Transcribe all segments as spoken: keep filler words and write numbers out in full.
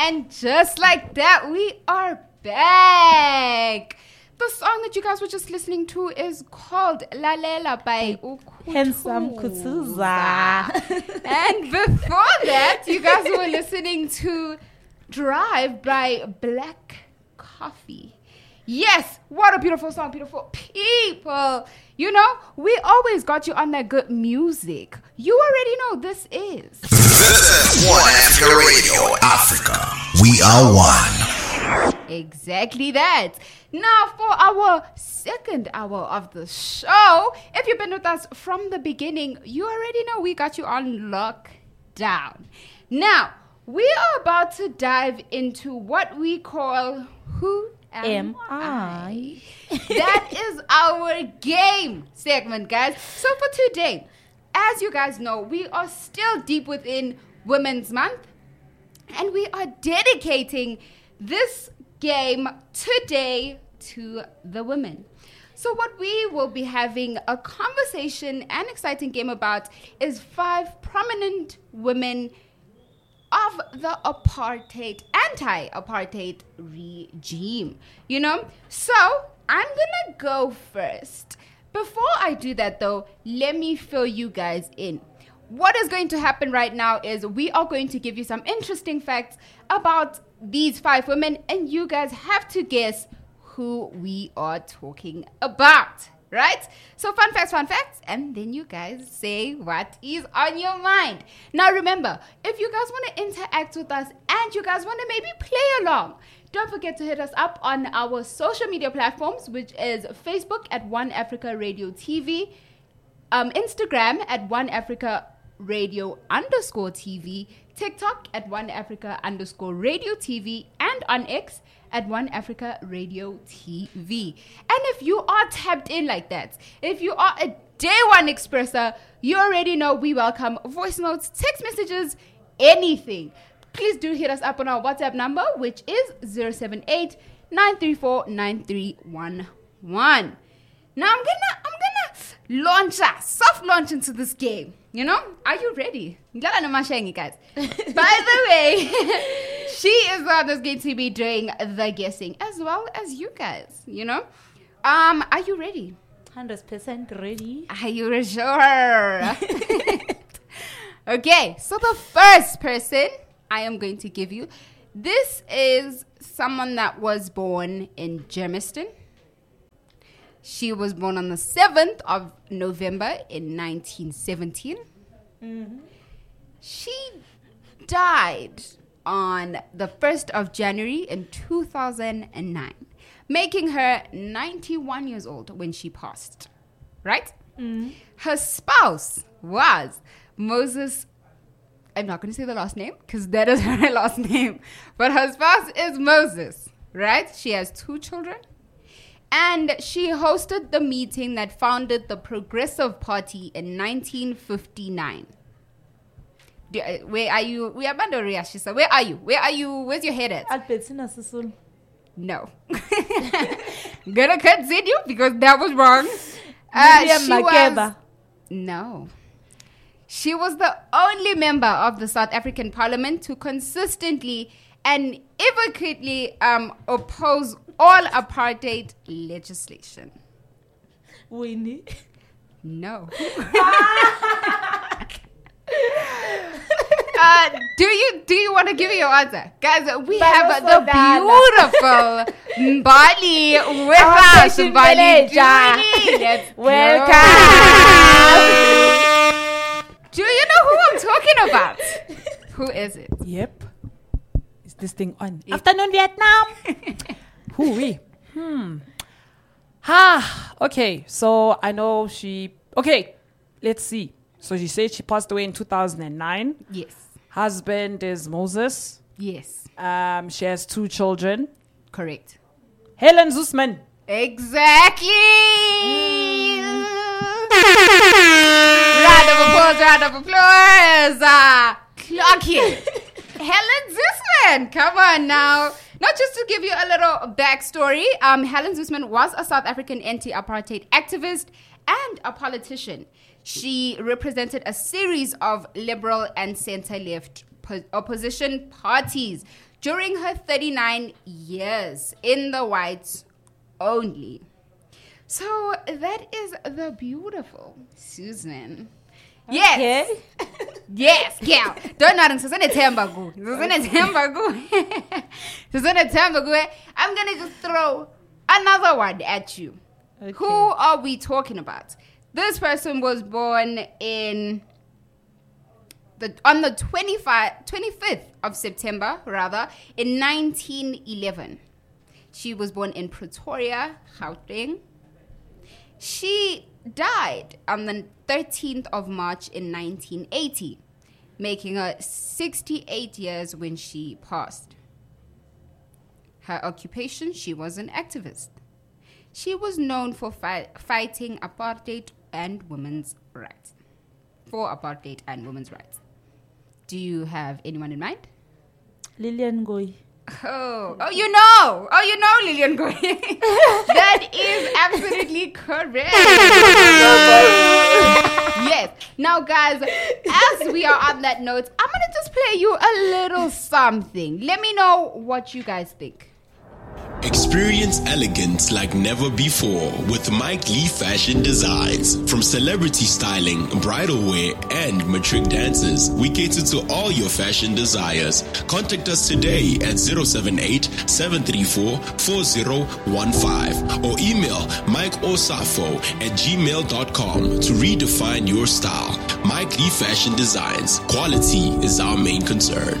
And just like that, we are back. The song that you guys were just listening to is called Lalela by Ukutuza. Handsome Kutuza. And before that, you guys were listening to Drive by Black Coffee. Yes, what a beautiful song, beautiful people. You know, we always got you on that good music. You already know this is. This is One Africa Radio Africa. We are one. Exactly that. Now for our second hour of the show, if you've been with us from the beginning, you already know we got you on lockdown. Now, we are about to dive into what we call Who Am, Am I? That is our game segment, guys. So for today, as you guys know, we are still deep within Women's Month, and we are dedicating this game today to the women. So what we will be having a conversation and exciting game about is five prominent women of the apartheid, anti-apartheid regime, you know? So I'm gonna go first. Before I do that though, let me fill you guys in. What is going to happen right now is we are going to give you some interesting facts about these five women, and you guys have to guess who we are talking about, right? So fun facts, fun facts, and then you guys say what is on your mind. Now remember, if you guys want to interact with us and you guys want to maybe play along, don't forget to hit us up on our social media platforms, which is Facebook at One Africa Radio T V, um, Instagram at One Africa Radio underscore T V, TikTok at One Africa underscore Radio T V, and on X at One Africa Radio T V. And if you are tapped in like that, if you are a day one expresser, you already know we welcome voice notes, text messages, anything. Please do hit us up on our WhatsApp number, which is zero seven eight, nine three four, nine three one one. Now I'm gonna I'm gonna launch us, soft launch into this game. You know, are you ready? Guys. By the way, she is the one that's going to be doing the guessing as well as you guys. You know, um, are you ready? one hundred percent ready. Are you sure? Okay, so the first person I am going to give you, this is someone that was born in Germiston. She was born on the seventh of November in nineteen seventeen. Mm-hmm. She died on the first of January in two thousand nine, making her ninety-one years old when she passed, right? Mm-hmm. Her spouse was Moses. I'm not going to say the last name because that is her last name, but her spouse is Moses, right? She has two children. And she hosted the meeting that founded the Progressive Party in nineteen fifty-nine. Do, uh, where are you? Where are you? Where are you? Where's your head at? Albertina Sisulu. No. Gonna continue because that was wrong. Uh, she was, no. She was the only member of the South African Parliament to consistently and evocatively um, oppose all apartheid legislation. Winnie? No. uh, do you do you want to give me your answer? Guys, we But have the beautiful Mbali with Our us. fashion Mbali villager. Julie. Let's Welcome. go. Do you know who I'm talking about? Who is it? Yep. Is this thing on? It Afternoon Vietnam. Who we? Hmm. Ha. Okay. So I know she. Okay. Let's see. So she said she passed away in two thousand nine. Yes. Husband is Moses. Yes. Um. She has two children. Correct. Helen Suzman. Exactly. Mm. Round of applause. Round of applause. Uh, clock it. Helen Suzman. Come on now. Not just to give you a little backstory, um, Helen Suzman was a South African anti-apartheid activist and a politician. She represented a series of liberal and center-left po- opposition parties during her thirty-nine years in the whites only. So that is the beautiful Susan. Yes. Okay. Yes, girl. Don't know. Susan Tembagu. Susan Tembagu. Susan Tembagu. I'm going to just throw another one at you. Okay. Who are we talking about? This person was born in the on the twenty-fifth of September, rather, in nineteen eleven. She was born in Pretoria, Gauteng. She died on the thirteenth of March in nineteen eighty, making her sixty-eight years when she passed. Her occupation, she was an activist. She was known for fi- fighting apartheid and women's rights. For apartheid and women's rights. Do you have anyone in mind? Lillian Goy. Oh, oh, you know. Oh, you know Lillian Goy. That is absolutely correct. Yes. Now, guys, as we are on that note, I'm going to just play you a little something. Let me know what you guys think. Experience elegance like never before with Mike Lee Fashion Designs. From celebrity styling, bridal wear, and matric dances, we cater to all your fashion desires. Contact us today at zero seven eight, seven three four, four zero one five or email mikeosafo at gmail dot com to redefine your style. Mike Lee Fashion Designs. Quality is our main concern.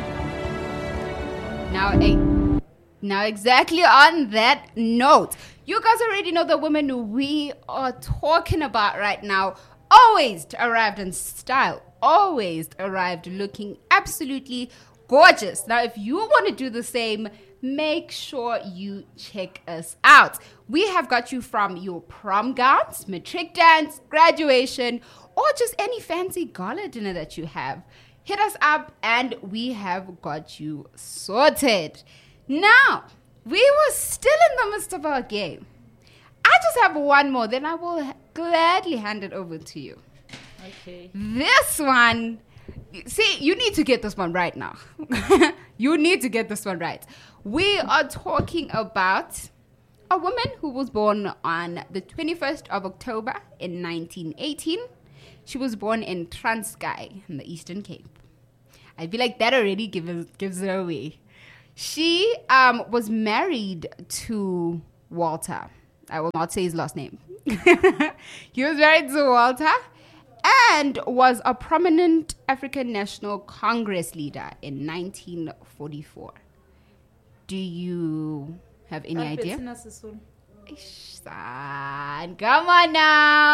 Now, a Now, exactly on that note, you guys already know the women we are talking about right now always arrived in style, always arrived looking absolutely gorgeous. Now, if you want to do the same, make sure you check us out. We have got you from your prom gowns, matric dance, graduation, or just any fancy gala dinner that you have. Hit us up and we have got you sorted. Now, we were still in the midst of our game. I just have one more, then I will ha- gladly hand it over to you. Okay. This one, see, you need to get this one right now. You need to get this one right. We are talking about a woman who was born on the twenty-first of October in nineteen eighteen. She was born in Transkei in the Eastern Cape. I feel like that already gives, gives her away. She um, was married to Walter. I will not say his last name. He was married to Walter and was a prominent African National Congress leader in nineteen forty-four. Do you have any idea? Ish, son, come on now.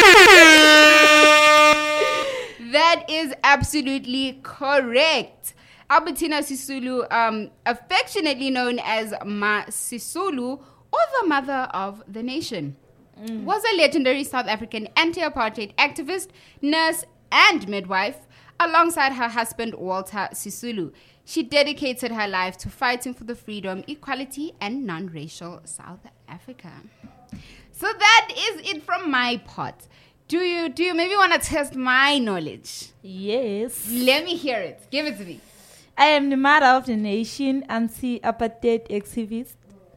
That is absolutely correct. Albertina Sisulu, um, affectionately known as Ma Sisulu, or the mother of the nation, mm. was a legendary South African anti-apartheid activist, nurse, and midwife, alongside her husband Walter Sisulu. She dedicated her life to fighting for the freedom, equality, and non-racial South Africa. So that is it from my part. Do you do you maybe want to test my knowledge? Yes. Let me hear it. Give it to me. I am the mother of the nation, anti-apartheid activist,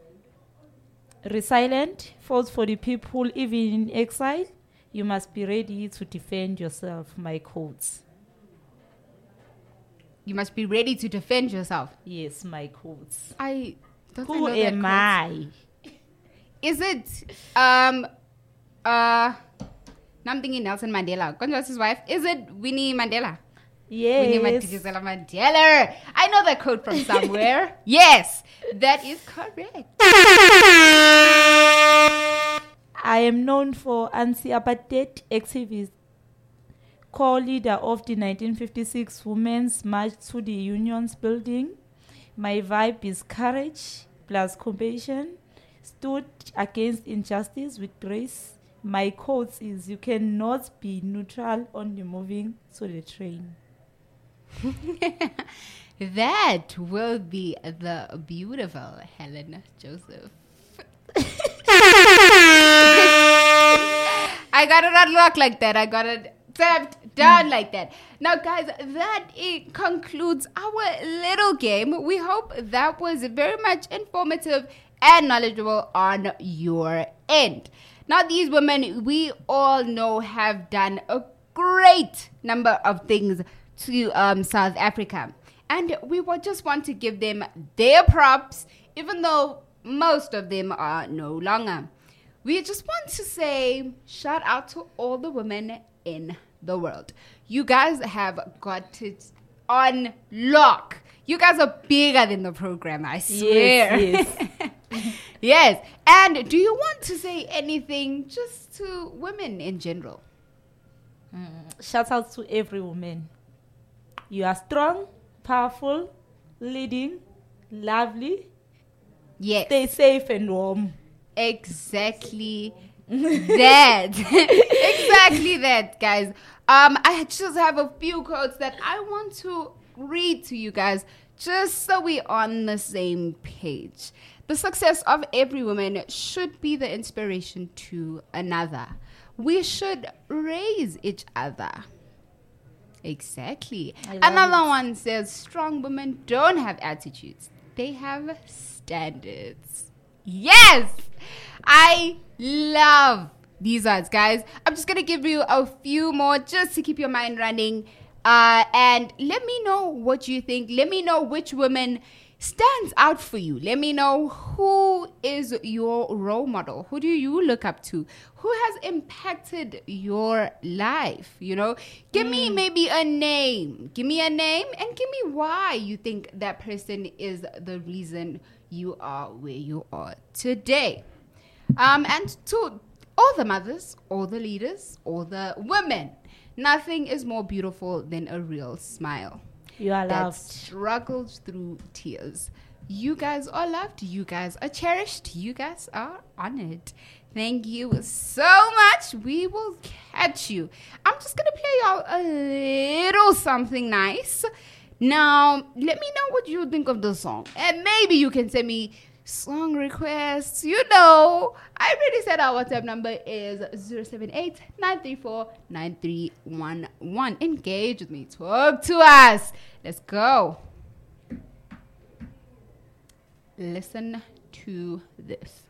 resilient, fought for the people even in exile. You must be ready to defend yourself, my quotes. You must be ready to defend yourself. Yes, my quotes. I don't Who I know am I? Is it um uh I'm thinking Nelson Mandela. What's his wife? Is it Winnie Mandela? Yes. Winnie Mandela. I know that quote from somewhere. Yes, that is correct. I am known for anti-apartheid activist, co-leader of the nineteen fifty-six Women's March to the Unions Building. My vibe is courage plus compassion, stood against injustice with grace. My quote is, you cannot be neutral on the moving to the train. That will be the beautiful Helen Joseph. I got it not look like that. I got it stepped down like that. Now, guys, that it concludes our little game. We hope that was very much informative and knowledgeable on your end. Now, these women, we all know, have done a great number of things to um, South Africa. And we would just want to give them their props, even though most of them are no longer. We just want to say shout out to all the women in the world. You guys have got it on lock. You guys are bigger than the program, I swear. Yes, yes. Yes. And do you want to say anything just to women in general? Mm, shout out to every woman. You are strong, powerful, leading, lovely. Yes. Stay safe and warm. Exactly that. Exactly that, guys. Um, I just have a few quotes that I want to read to you guys, just so we're on the same page. The success of every woman should be the inspiration to another. We should raise each other. Exactly. Another it. one says, strong women don't have attitudes. They have standards. Yes! I love these words, guys. I'm just going to give you a few more just to keep your mind running. Uh, and let me know what you think. Let me know which woman stands out for you. Let me know who is your role model. Who do you look up to? Who has impacted your life? You know, give mm. me maybe a name. Give me a name and give me why you think that person is the reason you are where you are today. Um, and to all the mothers, all the leaders, all the women, nothing is more beautiful than a real smile. You are that loved. Struggles through tears. You guys are loved. You guys are cherished. You guys are honored. Thank you so much. We will catch you. I'm just going to play y'all a little something nice. Now, let me know what you think of the song. And maybe you can send me song requests. You know, I already said our WhatsApp number is zero seven eight, nine three four, nine three one one. Engage with me. Talk to us. Let's go. Listen to this.